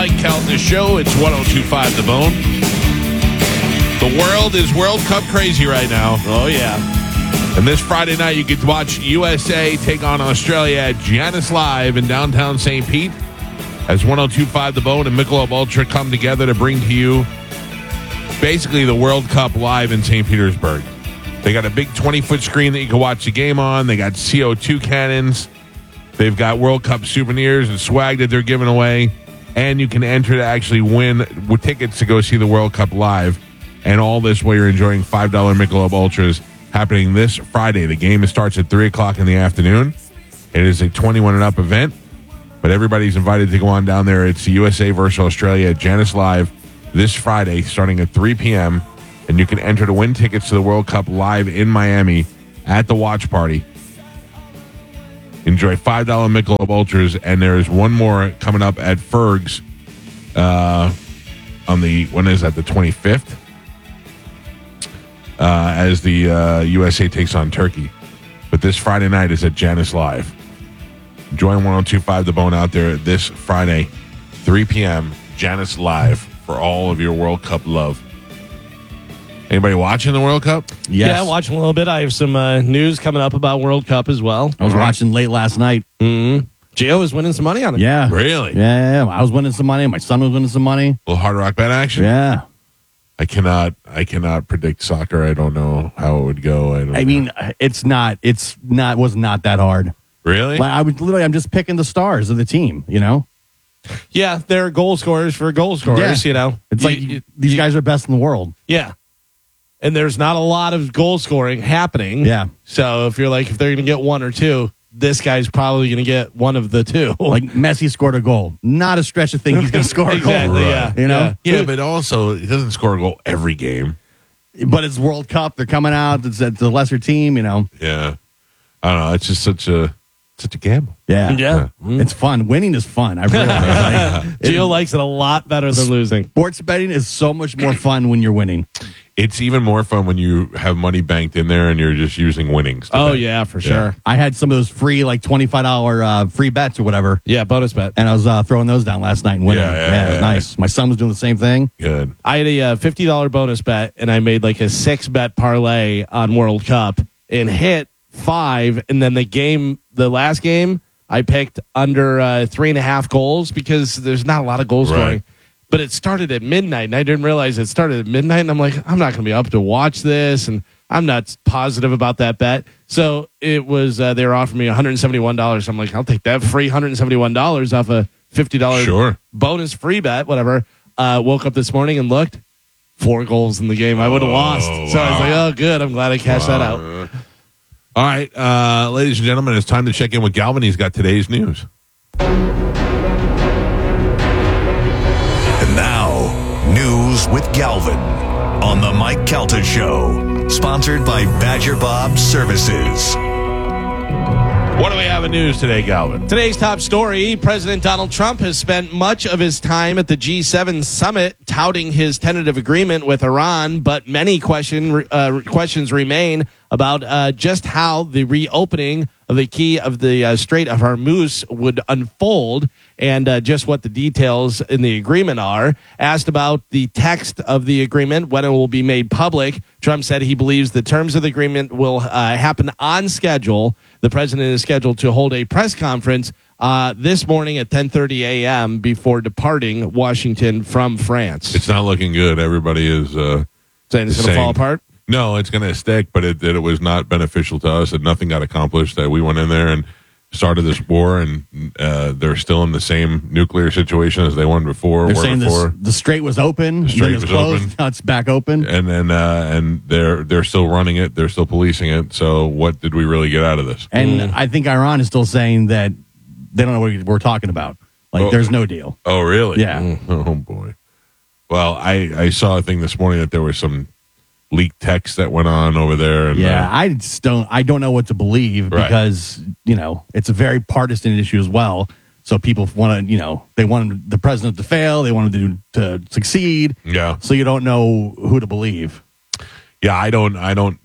Mike Calta Show. It's 102.5 The Bone. The world is World Cup crazy right now. Oh, yeah. And this Friday night, you get to watch USA take on Australia at Giannis Live in downtown St. Pete as 102.5 The Bone and Michelob Ultra come together to bring to you basically the World Cup live in St. Petersburg. They got a big 20-foot screen that you can watch the game on. They got CO2 cannons. They've got World Cup souvenirs and swag that they're giving away. And you can enter to actually win with tickets to go see the World Cup live. And all this while you're enjoying $5 Michelob Ultras happening this Friday. The game starts at 3 o'clock in the afternoon. It is a 21 and up event. But everybody's invited to go on down there. It's the USA versus Australia at Giannis Live this Friday starting at 3 p.m. And you can enter to win tickets to the World Cup live in Miami at the watch party. Enjoy $5 Michelob Ultras, and there is one more coming up at Ferg's on the, when is that, the 25th? As the USA takes on Turkey. But this Friday night is at Giannis Live. Join 102.5 The Bone out there this Friday, 3 p.m., Giannis Live, for all of your World Cup love. Anybody watching the World Cup? Yes. Yeah, watching a little bit. I have some news coming up about World Cup as well. I was watching late last night. Mm-hmm. Gio was winning some money on it. Yeah. Really? Yeah. I was winning some money. My son was winning some money. A little Hard Rock Bet action? Yeah. I cannot predict soccer. I don't know how it would go. I mean, was not that hard. Really? Like, I'm just picking the stars of the team, you know? Yeah, they're goal scorers for goal scorers, you know? It's these guys are best in the world. Yeah. And there's not a lot of goal scoring happening. Yeah. So if they're going to get one or two, this guy's probably going to get one of the two. Like Messi scored a goal. Not a stretch of thing he's going to score a goal. Exactly, yeah. You know? Yeah, but also, he doesn't score a goal every game. But it's World Cup. They're coming out. It's a lesser team, you know? Yeah. I don't know. It's just such a gamble. Yeah. Yeah. It's fun. Winning is fun. I realize. Gio likes it a lot better than losing. Sports betting is so much more fun when you're winning. It's even more fun when you have money banked in there and you're just using winnings. Oh, yeah, for sure. I had some of those free, like $25 free bets or whatever. Yeah, bonus bet. And I was throwing those down last night and winning. Yeah, it was nice. My son was doing the same thing. Good. I had a $50 bonus bet, and I made like a 6-bet parlay on World Cup and hit 5. And then the last game, I picked under 3.5 goals because there's not a lot of goal scoring. Right. But it started at midnight, and I didn't realize it started at midnight. And I'm like, I'm not going to be up to watch this, and I'm not positive about that bet. So it was they were offering me $171. I'm like, I'll take that free $171 off a $50 bonus free bet, whatever. Woke up this morning and looked, 4 goals in the game. I would have lost. So I was like, oh, good. I'm glad I cashed that out. All right, ladies and gentlemen, it's time to check in with Galvin. He's got today's news. And now, news with Galvin on the Mike Calta Show, sponsored by Badger Bob Services. What do we have in news today, Galvin? Today's top story, President Donald Trump has spent much of his time at the G7 summit touting his tentative agreement with Iran, but many questions remain about just how the reopening of the key of the Strait of Hormuz would unfold and just what the details in the agreement are. Asked about the text of the agreement, when it will be made public, Trump said he believes the terms of the agreement will happen on schedule. The president is scheduled to hold a press conference this morning at 10:30 a.m. before departing Washington from France. It's not looking good. Everybody is saying it's going to fall apart? No, it's going to stick, but it was not beneficial to us, that nothing got accomplished, that we went in there and started this war, and they're still in the same nuclear situation as they were before. They're saying the strait was open, the strait was closed, open. now it's back open. And then and they're still running it, they're still policing it. So what did we really get out of this? And I think Iran is still saying that they don't know what we're talking about. Like, there's no deal. Oh, really? Yeah. Oh, boy. Well, I saw a thing this morning that there was some leaked text that went on over there. And, I don't know what to believe because, it's a very partisan issue as well. So people want to, they want the president to fail. They want him to succeed. Yeah. So you don't know who to believe. Yeah, I don't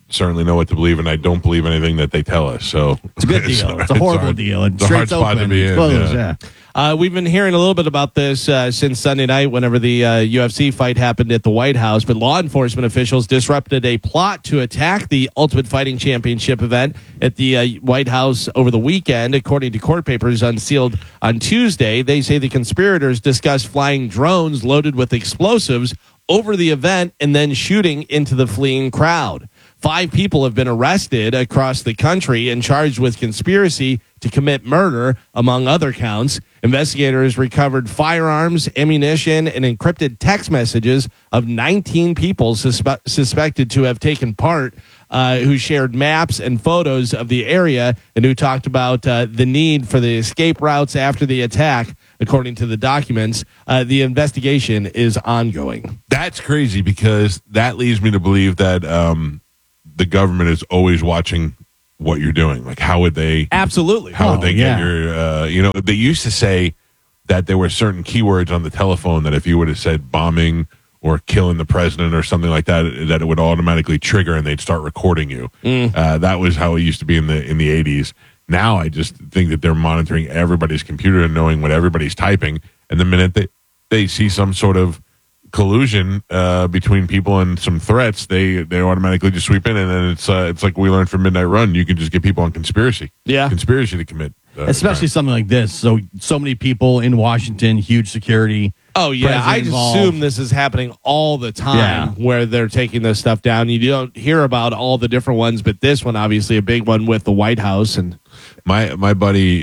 certainly know what to believe, and I don't believe anything that they tell us. So It's a good deal. It's a horrible hard. deal. It's a hard straight spot to open. be in. Closed, yeah. We've been hearing a little bit about this since Sunday night whenever the UFC fight happened at the White House, but law enforcement officials disrupted a plot to attack the Ultimate Fighting Championship event at the White House over the weekend. According to court papers unsealed on Tuesday, they say the conspirators discussed flying drones loaded with explosives over the event and then shooting into the fleeing crowd. 5 people have been arrested across the country and charged with conspiracy to commit murder, among other counts. Investigators recovered firearms, ammunition, and encrypted text messages of 19 people suspected to have taken part, who shared maps and photos of the area and who talked about the need for the escape routes after the attack. According to the documents, the investigation is ongoing. That's crazy because that leads me to believe that the government is always watching what you're doing. Like, how would they? Absolutely. How would they get yeah. your? They used to say that there were certain keywords on the telephone that if you would have said bombing or killing the president or something like that, that it would automatically trigger and they'd start recording you. That was how it used to be in the 80s. Now I just think that they're monitoring everybody's computer and knowing what everybody's typing. And the minute they see some sort of collusion between people and some threats, they automatically just sweep in, and then it's like we learned from Midnight Run. You can just get people on conspiracy to commit, especially crime. something like this. So many people in Washington, huge security. Oh, yeah. I just assume this is happening all the time where they're taking this stuff down. You don't hear about all the different ones, but this one, obviously, a big one with the White House. And my buddy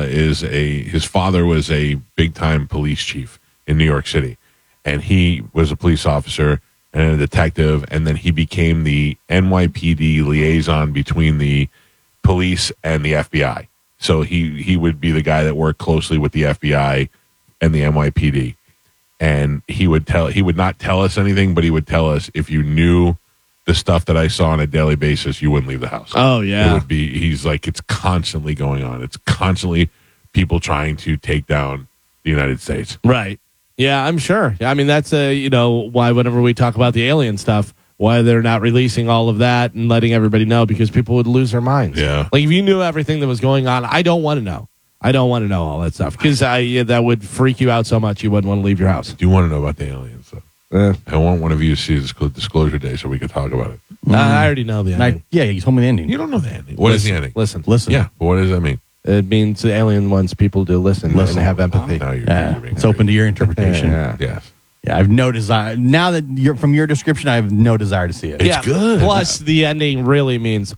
his father was a big-time police chief in New York City. And he was a police officer and a detective, and then he became the NYPD liaison between the police and the FBI. So he would be the guy that worked closely with the FBI and the NYPD. And he would not tell us anything, but he would tell us, if you knew the stuff that I saw on a daily basis, you wouldn't leave the house. Oh, yeah. It would be, he's like, it's constantly going on. It's constantly people trying to take down the United States. Right. Yeah, I'm sure. I mean, that's why whenever we talk about the alien stuff, why they're not releasing all of that and letting everybody know, because people would lose their minds. Yeah. Like, if you knew everything that was going on, I don't want to know. I don't want to know all that stuff because that would freak you out so much you wouldn't want to leave your house. Do you want to know about the aliens, though? I want one of you to see this Disclosure Day so we could talk about it. I already know the ending. You told me the ending. You don't know the ending. What is the ending? Listen. Yeah, but what does that mean? It means the alien wants people to listen. And have empathy. Now you're being It's open to your interpretation. Yes. Yeah, I have no desire. Now that you're from your description, I have no desire to see it. It's good. Plus, the ending really means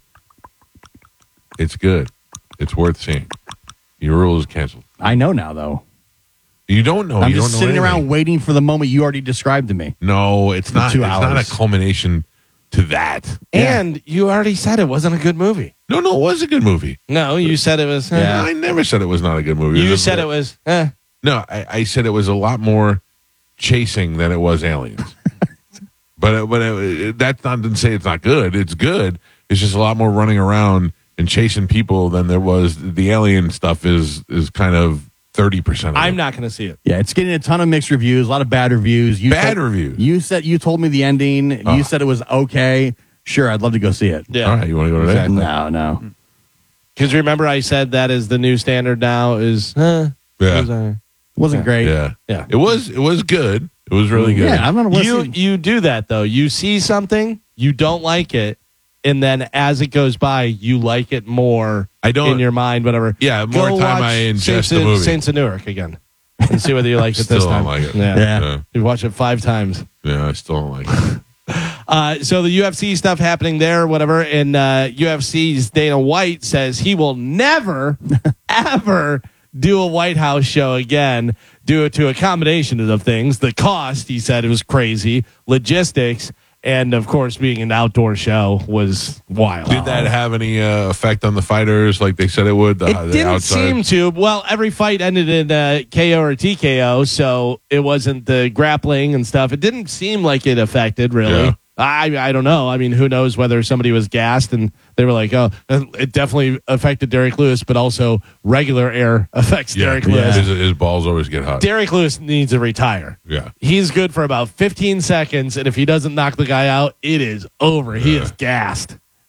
it's good. It's worth seeing. Your rule is canceled. I know now, though. You don't know. I'm you just don't know sitting anything. around waiting for the moment you already described to me. No, it's not. 2 It's not hours. a culmination to that. And you already said it wasn't a good movie. No, it was a good movie. No, you said it was. I never said it was not a good movie. You said it was. No, I said it was a lot more chasing than it was aliens. but that's not to say it's not good. It's good. It's just a lot more running around and chasing people than there was. The alien stuff is kind of 30% of I'm it. not going to see it. Yeah, it's getting a ton of mixed reviews, a lot of bad reviews. Reviews. You told me the ending. You said it was okay. Sure, I'd love to go see it. Yeah. All right, you want to go to that? No. Because remember, I said that is the new standard now. Yeah. Wasn't great. Yeah. Yeah. It was good. It was really good. Yeah, I'm gonna listen. You do that though. You see something, you don't like it, and then as it goes by, you like it more. I don't in your mind, whatever. Yeah, more Go time watch I ingest the movie. Saints of Newark again, and see whether you like it Still this don't time. like it. Yeah. You watch it 5 times. Yeah, I still don't like it. So the UFC stuff happening there, whatever, and UFC's Dana White says he will never, ever do a White House show again due to a combination of things. The cost, he said, it was crazy. Logistics, and, of course, being an outdoor show was wild. Did that have any effect on the fighters like they said it would? It didn't seem to. Well, every fight ended in KO or TKO, so it wasn't the grappling and stuff. It didn't seem like it affected, really. Yeah. I don't know. I mean, who knows whether somebody was gassed and they were like, oh, it definitely affected Derek Lewis, but also regular air affects Derek Lewis. His balls always get hot. Derek Lewis needs to retire. Yeah. He's good for about 15 seconds, and if he doesn't knock the guy out, it is over. He is gassed.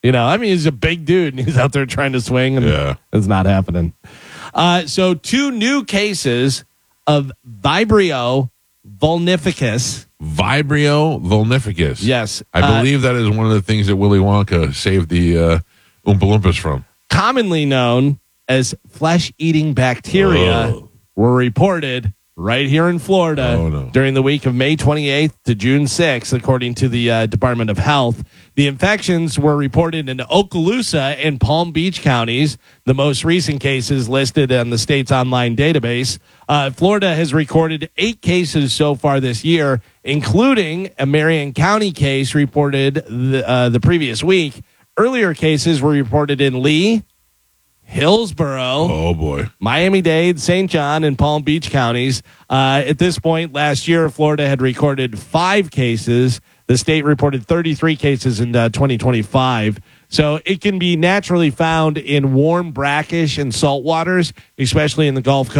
He's a big dude, and he's out there trying to swing, and it's not happening. So 2 new cases of Vibrio vulnificus. Vibrio vulnificus. Yes. I believe that is one of the things that Willy Wonka saved the Oompa Loompas from. Commonly known as flesh-eating bacteria were reported right here in Florida during the week of May 28th to June 6th, according to the Department of Health. The infections were reported in Okaloosa and Palm Beach counties, the most recent cases listed on the state's online database. Florida has recorded 8 cases so far this year, including a Marion County case reported the previous week. Earlier cases were reported in Lee, Hillsborough, Miami-Dade, St. John, and Palm Beach counties. At this point, last year, Florida had recorded 5 cases. The state reported 33 cases in 2025. So it can be naturally found in warm, brackish, and salt waters, especially in the Gulf Coast.